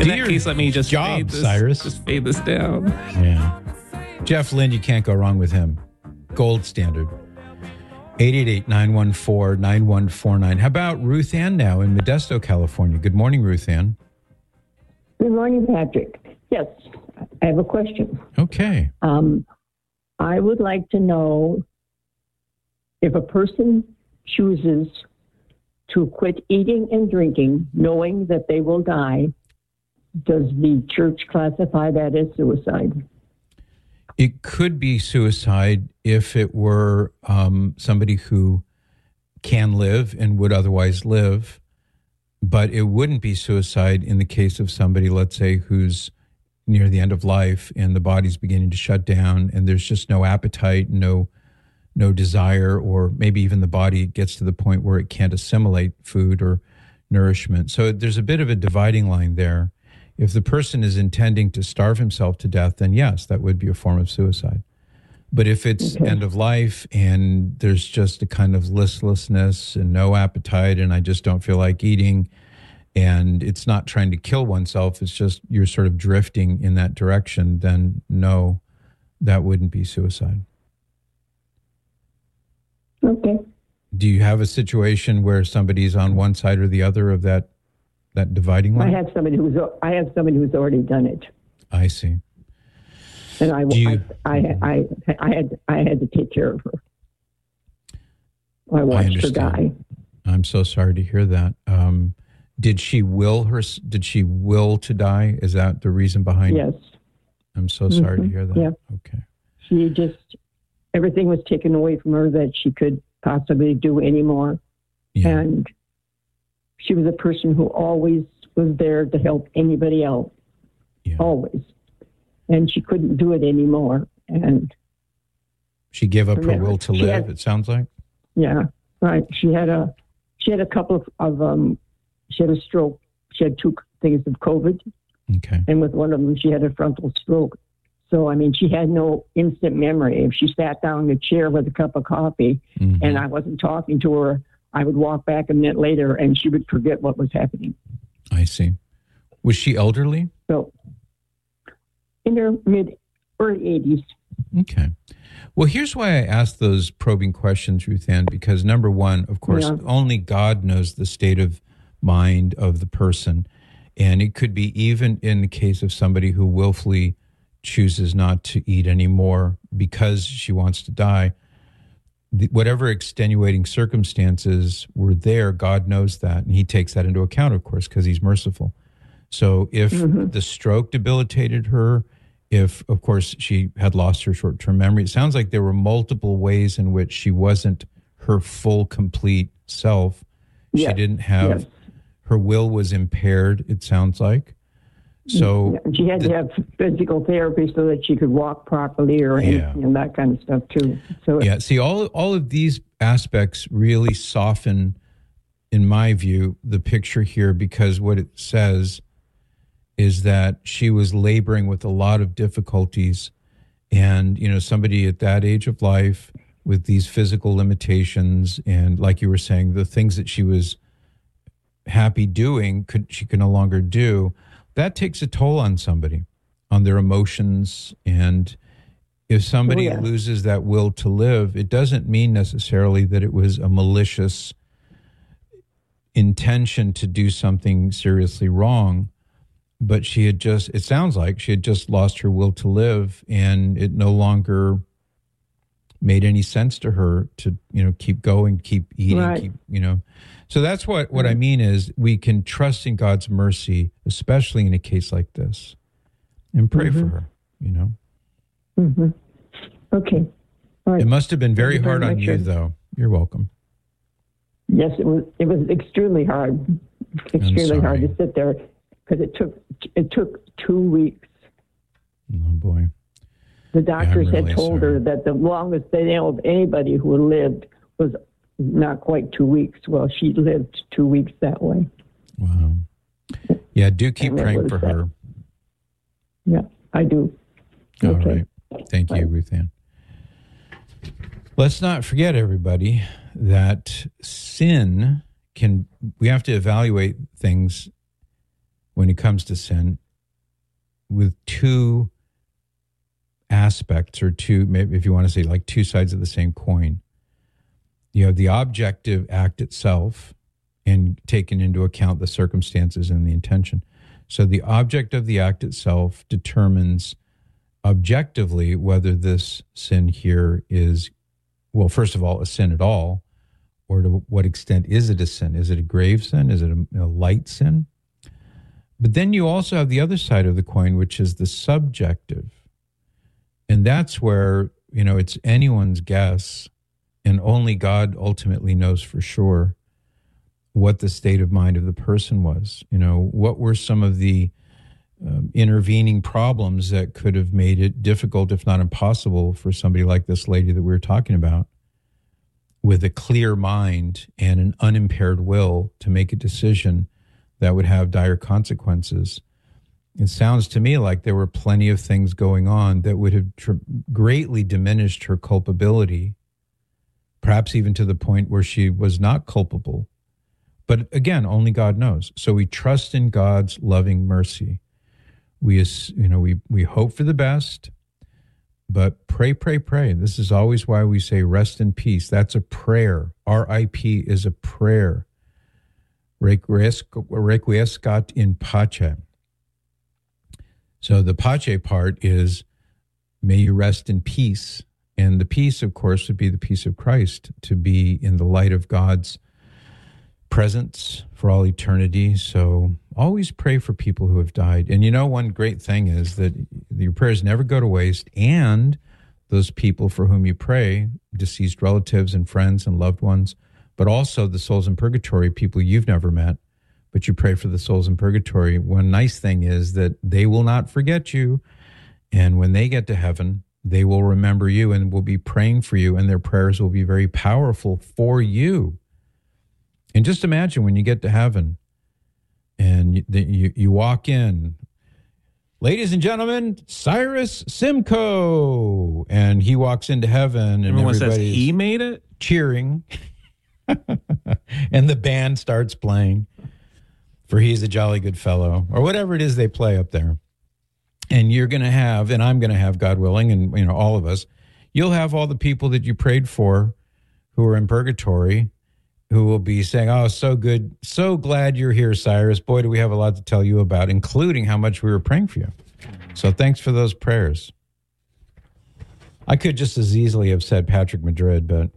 in that case, let me just job, Cyrus. Just fade this down. Yeah. Jeff Lynne, you can't go wrong with him. Gold standard. 888-914-9149. How about Ruth Ann now in Modesto, California? Good morning, Ruth Ann. Good morning, Patrick. Yes, I have a question. Okay. I would like to know if a person chooses to quit eating and drinking, knowing that they will die, does the church classify that as suicide? It could be suicide if it were somebody who can live and would otherwise live, but it wouldn't be suicide in the case of somebody, let's say, who's near the end of life and the body's beginning to shut down and there's just no appetite, no desire, or maybe even the body gets to the point where it can't assimilate food or nourishment. So there's a bit of a dividing line there. If the person is intending to starve himself to death, then yes, that would be a form of suicide. But if it's end of life and there's just a kind of listlessness and no appetite and I just don't feel like eating, and it's not trying to kill oneself, it's just you're sort of drifting in that direction, then no, that wouldn't be suicide. Okay. Do you have a situation where somebody's on one side or the other of that dividing line? I have somebody who's already done it. I see. And I had to take care of her. I watched her die. I'm so sorry to hear that. Did she will to die? Is that the reason behind it? Yes. I'm so sorry to hear that. Yeah. Okay. She just, everything was taken away from her that she could possibly do anymore. Yeah. And she was a person who always was there to help anybody else. Yeah. Always. And she couldn't do it anymore. And she gave up her will to live, it sounds like? Yeah. Right. She had a couple of she had a stroke. She had 2 things of COVID. Okay. And with one of them, she had a frontal stroke. So, I mean, she had no instant memory. If she sat down in a chair with a cup of coffee and I wasn't talking to her, I would walk back a minute later and she would forget what was happening. I see. Was she elderly? So, in her early 80s. Okay. Well, here's why I asked those probing questions, Ruth Ann, because number one, of course, only God knows the state of mind of the person. And it could be even in the case of somebody who willfully chooses not to eat anymore because she wants to die. Whatever extenuating circumstances were there, God knows that. And he takes that into account, of course, because he's merciful. So if the stroke debilitated her, if, of course, she had lost her short-term memory, it sounds like there were multiple ways in which she wasn't her full, complete self. She didn't have, her will was impaired, it sounds like. So she had to have physical therapy so that she could walk properly or anything and that kind of stuff too. So see, all of these aspects really soften, in my view, the picture here, because what it says is that she was laboring with a lot of difficulties, and somebody at that age of life with these physical limitations, and like you were saying, the things that she was happy doing she could no longer do. That takes a toll on somebody, on their emotions. And if somebody loses that will to live, it doesn't mean necessarily that it was a malicious intention to do something seriously wrong, but it sounds like she had just lost her will to live, and it no longer made any sense to her to, keep going, keep eating, So that's what I mean is we can trust in God's mercy, especially in a case like this, and pray for her, Okay. All right. It must have been very hard on you, though. You're welcome. Yes, it was extremely hard. Extremely hard to sit there because it took 2 weeks. Oh, boy. The doctors had told her that the longest they know of anybody who lived was not quite 2 weeks. Well, she lived 2 weeks that way. Wow. Yeah, do keep praying for her. Yeah, I do. All right. Thank you, Ruth Ann. Let's not forget, everybody, that sin we have to evaluate things when it comes to sin with two aspects, or two, maybe if you want to say like two sides of the same coin. You have the objective act itself and taking into account the circumstances and the intention. So the object of the act itself determines objectively whether this sin here is, well, first of all, a sin at all, or to what extent is it a sin? Is it a grave sin? Is it a light sin? But then you also have the other side of the coin, which is the subjective. And that's where, it's anyone's guess, and only God ultimately knows for sure what the state of mind of the person was. What were some of the intervening problems that could have made it difficult, if not impossible, for somebody like this lady that we were talking about, with a clear mind and an unimpaired will to make a decision that would have dire consequences. It sounds to me like there were plenty of things going on that would have greatly diminished her culpability, perhaps even to the point where she was not culpable. But again, only God knows. So we trust in God's loving mercy. We hope for the best, but pray, pray, pray. This is always why we say rest in peace. That's a prayer. R.I.P. is a prayer. Requiescat in pace. So the pace part is, may you rest in peace. And the peace, of course, would be the peace of Christ, to be in the light of God's presence for all eternity. So always pray for people who have died. And one great thing is that your prayers never go to waste, and those people for whom you pray, deceased relatives and friends and loved ones, but also the souls in purgatory, people you've never met, but you pray for the souls in purgatory. One nice thing is that they will not forget you. And when they get to heaven, they will remember you and will be praying for you, and their prayers will be very powerful for you. And just imagine when you get to heaven and you walk in, ladies and gentlemen, Cyrus Simcoe, and he walks into heaven, and everyone says he made it, cheering, and the band starts playing, for he's a jolly good fellow, or whatever it is they play up there. And you're going to have, and I'm going to have, God willing, and all of us, you'll have all the people that you prayed for who are in purgatory, who will be saying, oh, so good, so glad you're here, Cyrus. Boy, do we have a lot to tell you about, including how much we were praying for you. So thanks for those prayers. I could just as easily have said Patrick Madrid, but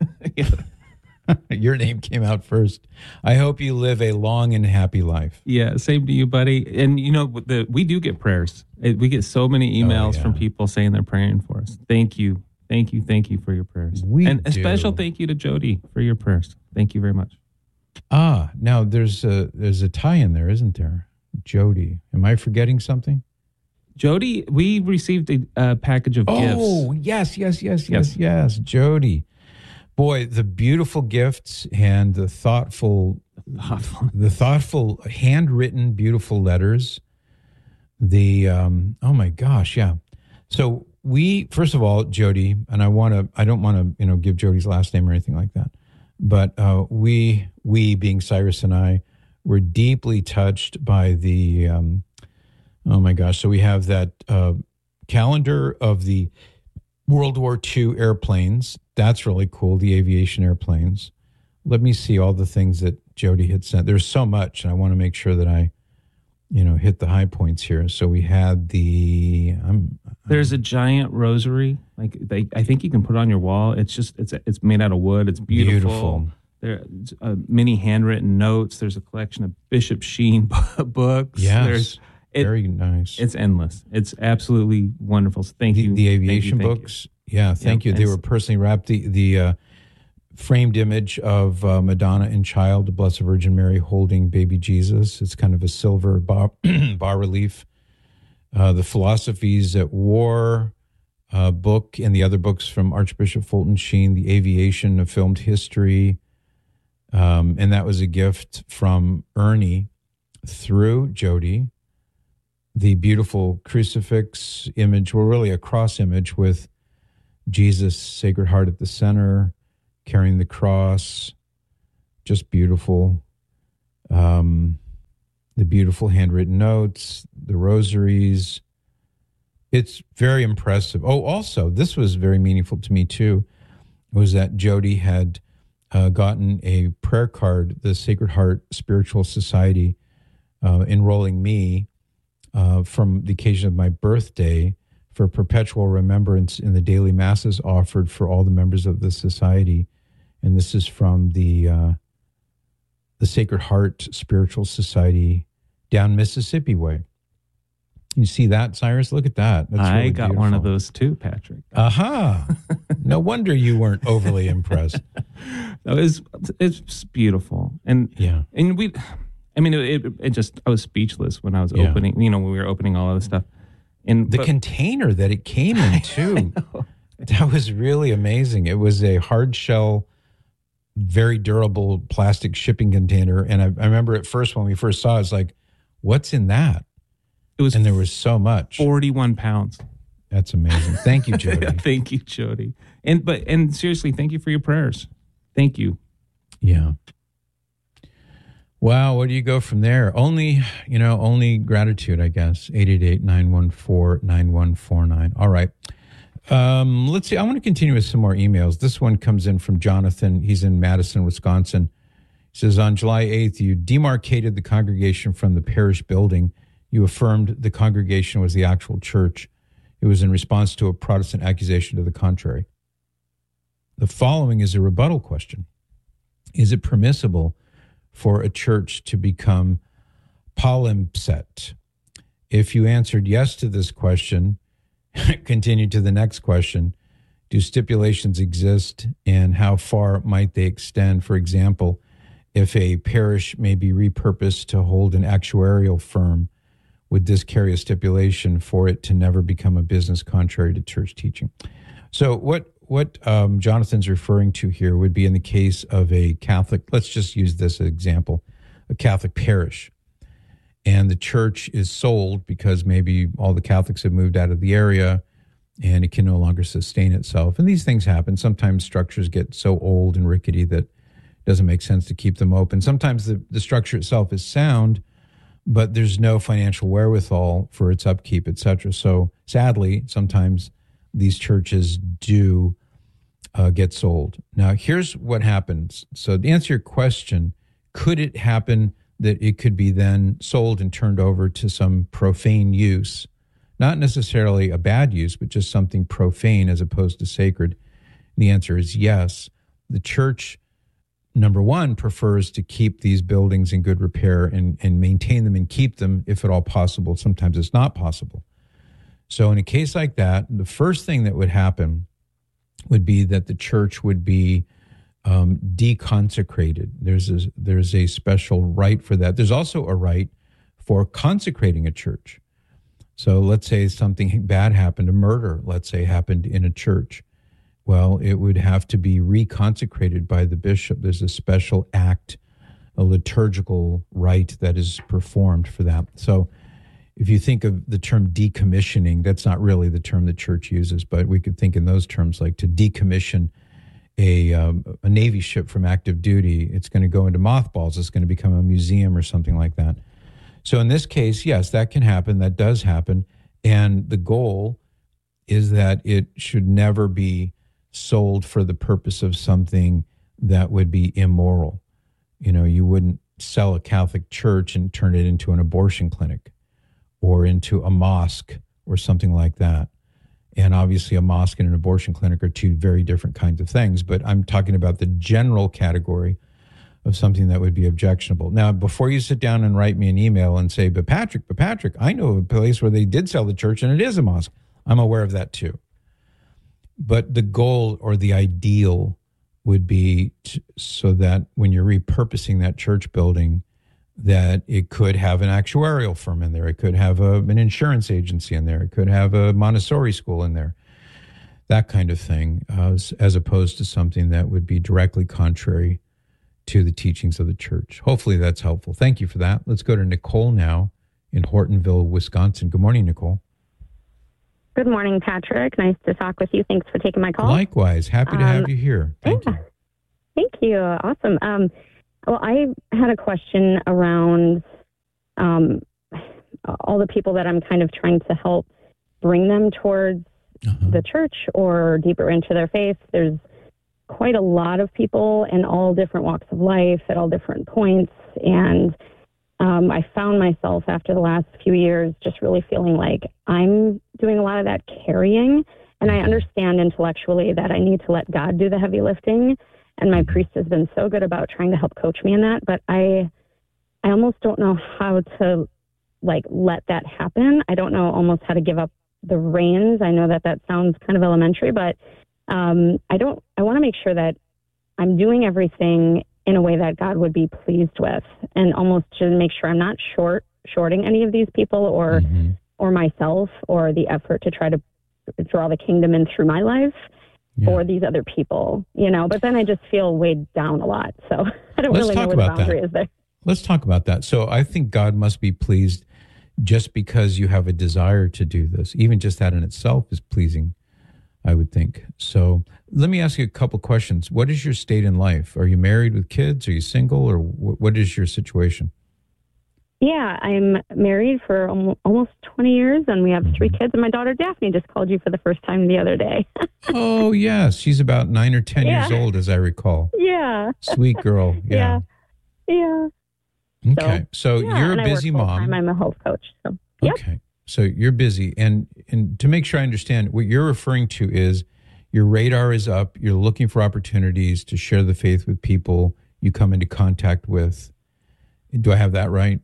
your name came out first. I hope you live a long and happy life. Yeah, same to you, buddy. And we do get prayers. We get so many emails from people saying they're praying for us. Thank you. Thank you. Thank you for your prayers. A special thank you to Jody for your prayers. Thank you very much. Now there's a tie in there, isn't there? Jody. Am I forgetting something? Jody, we received a package of gifts. Oh, yes. Jody. Boy, the beautiful gifts and the thoughtful handwritten, beautiful letters. Oh my gosh, yeah. So we, first of all, Jody, and I don't want to, give Jody's last name or anything like that, but we being Cyrus and I, were deeply touched by the, oh my gosh. So we have that calendar of the World War II airplanes. That's really cool. The aviation airplanes. Let me see all the things that Jody had sent. There's so much, and I want to make sure that I, hit the high points here. So we had there's a giant rosary. I think you can put it on your wall. It's made out of wood. It's beautiful. There's many handwritten notes. There's a collection of Bishop Sheen books. Yes. Very nice. It's endless. It's absolutely wonderful. So thank you. The aviation books. Yeah, thank you. They were personally wrapped. The framed image of Madonna and Child, the Blessed Virgin Mary holding baby Jesus. It's kind of a silver bas relief. The Philosophies at War book and the other books from Archbishop Fulton Sheen, the Aviation, a Filmed History. And that was a gift from Ernie through Jody. The beautiful crucifix image, well, really a cross image with Jesus' Sacred Heart at the center, carrying the cross, just beautiful. the beautiful handwritten notes, the rosaries. It's very impressive. Oh, also, this was very meaningful to me too, was that Jody had gotten a prayer card, the Sacred Heart Spiritual Society, enrolling me from the occasion of my birthday for perpetual remembrance in the daily masses offered for all the members of the society. And this is from the Sacred Heart Spiritual Society down Mississippi way. You see that, Cyrus? Look at that. That's I really got beautiful. one of those too, Patrick. Aha. No wonder you weren't overly impressed. No, it's beautiful. And yeah. And it just, I was speechless when I was opening, when we were opening all of this stuff. And the container that it came in too, that was really amazing. It was a hard shell, very durable plastic shipping container. And I remember at first when we first saw it, it's like, what's in that? And there was so much. 41 pounds. That's amazing. Thank you, Jody. Thank you, Jody. And seriously, thank you for your prayers. Thank you. Yeah. Wow, where do you go from there? Only gratitude, I guess. 888-914-9149. All right. Let's see. I want to continue with some more emails. This one comes in from Jonathan. He's in Madison, Wisconsin. He says, on July 8th, you demarcated the congregation from the parish building. You affirmed the congregation was the actual church. It was in response to a Protestant accusation to the contrary. The following is a rebuttal question. Is it permissible for a church to become palimpsest? If you answered yes to this question, continue to the next question. Do stipulations exist, and how far might they extend? For example, if a parish may be repurposed to hold an actuarial firm, would this carry a stipulation for it to never become a business contrary to church teaching? So what Jonathan's referring to here would be in the case of a Catholic, let's just use this example, a Catholic parish, and the church is sold because maybe all the Catholics have moved out of the area and it can no longer sustain itself. And these things happen. Sometimes structures get so old and rickety that it doesn't make sense to keep them open. Sometimes the structure itself is sound, but there's no financial wherewithal for its upkeep, et cetera. So sadly, sometimes these churches do get sold. Now, here's what happens. So to answer your question, could it happen that it could be then sold and turned over to some profane use? Not necessarily a bad use, but just something profane as opposed to sacred. The answer is yes. The church, number one, prefers to keep these buildings in good repair and maintain them and keep them if at all possible. Sometimes it's not possible. So in a case like that, the first thing that would happen would be that the church would be deconsecrated. There's a special rite for that. There's also a rite for consecrating a church. So let's say something bad happened, a murder, let's say, happened in a church. Well, it would have to be reconsecrated by the bishop. There's a special act, a liturgical rite that is performed for that. So if you think of the term decommissioning, that's not really the term the church uses, but we could think in those terms, like to decommission a Navy ship from active duty. It's going to go into mothballs. It's going to become a museum or something like that. So in this case, yes, that can happen. That does happen. And the goal is that it should never be sold for the purpose of something that would be immoral. You wouldn't sell a Catholic church and turn it into an abortion clinic or into a mosque or something like that. And obviously a mosque and an abortion clinic are two very different kinds of things, but I'm talking about the general category of something that would be objectionable. Now, before you sit down and write me an email and say, but Patrick, I know of a place where they did sell the church and it is a mosque. I'm aware of that too. But the goal or the ideal would be so that when you're repurposing that church building, that it could have an actuarial firm in there. It could have an insurance agency in there. It could have a Montessori school in there, that kind of thing, as opposed to something that would be directly contrary to the teachings of the church. Hopefully that's helpful. Thank you for that. Let's go to Nicole now in Hortonville, Wisconsin. Good morning, Nicole. Good morning, Patrick. Nice to talk with you. Thanks for taking my call. Likewise. Happy to have you here. Thank you. Thank you. Awesome. Well, I had a question around all the people that I'm kind of trying to help bring them towards the church or deeper into their faith. There's quite a lot of people in all different walks of life at all different points. And I found myself after the last few years just really feeling like I'm doing a lot of that carrying. And I understand intellectually that I need to let God do the heavy lifting. And my priest has been so good about trying to help coach me in that. But I almost don't know how to let that happen. I don't know almost how to give up the reins. I know that sounds kind of elementary, but I want to make sure that I'm doing everything in a way that God would be pleased with, and almost to make sure I'm not shorting any of these people or myself, or the effort to try to draw the kingdom in through my life or these other people, but then I just feel weighed down a lot. So I don't really know where the boundary is there. Let's talk about that. So I think God must be pleased just because you have a desire to do this. Even just that in itself is pleasing, I would think. So let me ask you a couple questions. What is your state in life? Are you married with kids? Are you single? Or what is your situation? Yeah, I'm married for almost 20 years, and we have 3 kids. And my daughter Daphne just called you for the first time the other day. Oh, yes. She's about 9 or 10 years old, as I recall. Yeah. Sweet girl. Yeah. Yeah. Okay. So you're a busy mom. I'm a health coach. So. Yep. Okay. So you're busy. And to make sure I understand, what you're referring to is your radar is up. You're looking for opportunities to share the faith with people you come into contact with. Do I have that right?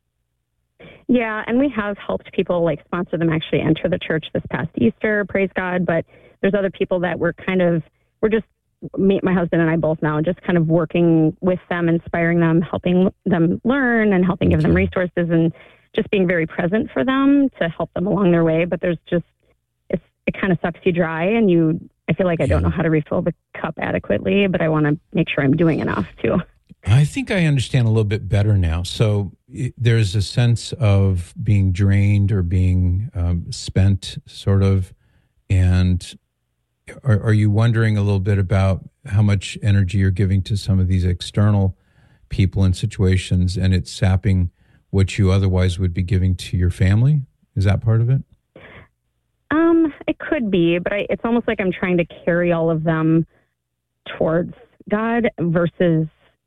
Yeah, and we have helped people sponsor them actually enter the church this past Easter, praise God. But there's other people that we're just, my husband and I both now, just kind of working with them, inspiring them, helping them learn and helping give them resources and just being very present for them to help them along their way. But there's just, it kind of sucks you dry, and I feel like I don't know how to refill the cup adequately, but I want to make sure I'm doing enough too. I think I understand a little bit better now. So there's a sense of being drained or being spent, sort of. And are you wondering a little bit about how much energy you're giving to some of these external people and situations, and it's sapping what you otherwise would be giving to your family? Is that part of it? It could be, but it's almost like I'm trying to carry all of them towards God versus...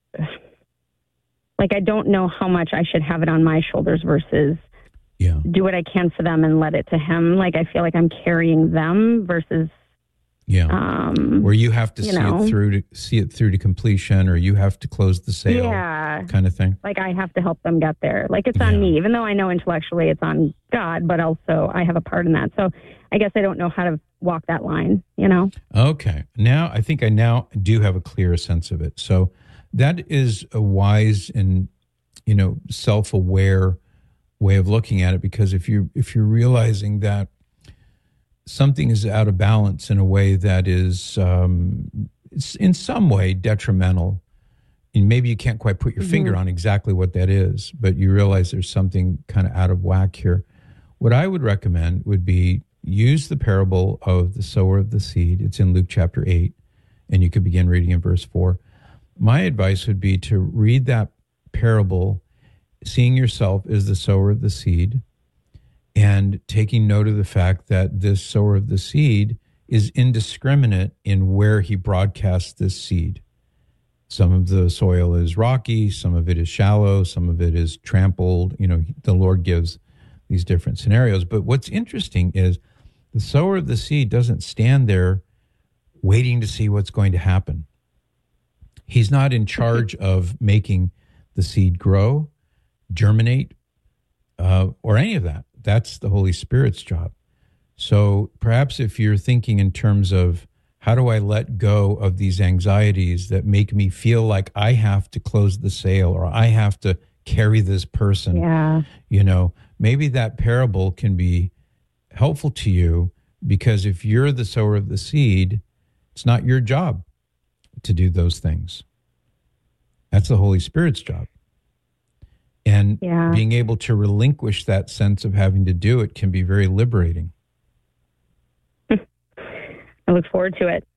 I don't know how much I should have it on my shoulders versus do what I can for them and let it to him. I feel like I'm carrying them versus where you have to see it through to completion, or you have to close the sale, kind of thing. I have to help them get there. It's on me, even though I know intellectually it's on God, but also I have a part in that. So I guess I don't know how to walk that line, Okay. Now I think I do have a clearer sense of it. So that is a wise and, self-aware way of looking at it, because if you're realizing that something is out of balance in a way that is in some way detrimental, and maybe you can't quite put your finger on exactly what that is, but you realize there's something kind of out of whack here. What I would recommend would be use the parable of the sower of the seed. It's in Luke chapter 8, and you could begin reading in verse 4. My advice would be to read that parable, seeing yourself as the sower of the seed, and taking note of the fact that this sower of the seed is indiscriminate in where he broadcasts this seed. Some of the soil is rocky, some of it is shallow, some of it is trampled. The Lord gives these different scenarios. But what's interesting is the sower of the seed doesn't stand there waiting to see what's going to happen. He's not in charge of making the seed grow, germinate, or any of that. That's the Holy Spirit's job. So perhaps if you're thinking in terms of how do I let go of these anxieties that make me feel like I have to close the sale or I have to carry this person, maybe that parable can be helpful to you, because if you're the sower of the seed, it's not your job to do those things. That's the Holy Spirit's job. And being able to relinquish that sense of having to do it can be very liberating. I look forward to it.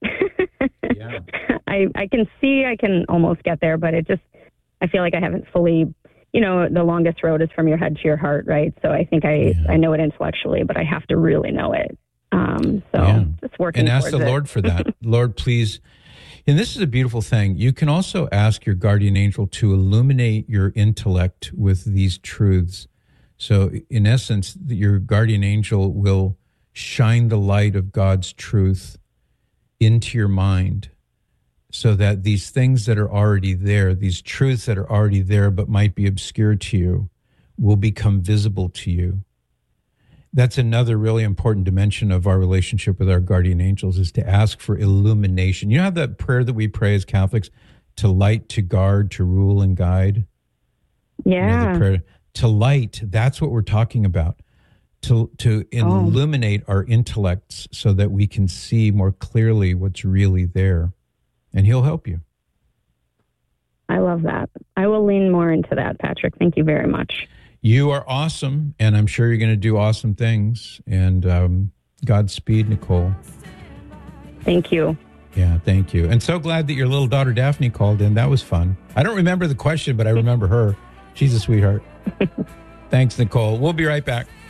I can see I can almost get there, but I feel like I haven't fully, the longest road is from your head to your heart, right? So I think I know it intellectually, but I have to really know it. Just working and ask the towards Lord for that. Lord, please. And this is a beautiful thing. You can also ask your guardian angel to illuminate your intellect with these truths. So in essence, your guardian angel will shine the light of God's truth into your mind so that these things that are already there, these truths that are already there but might be obscure to you, will become visible to you. That's another really important dimension of our relationship with our guardian angels, is to ask for illumination. You know how that prayer that we pray as Catholics, to light, to guard, to rule and guide? Yeah. The prayer, to light, that's what we're talking about. To illuminate our intellects so that we can see more clearly what's really there. And he'll help you. I love that. I will lean more into that, Patrick. Thank you very much. You are awesome, and I'm sure you're going to do awesome things. And Godspeed, Nicole. Thank you. Yeah, thank you. And so glad that your little daughter Daphne called in. That was fun. I don't remember the question, but I remember her. She's a sweetheart. Thanks, Nicole. We'll be right back.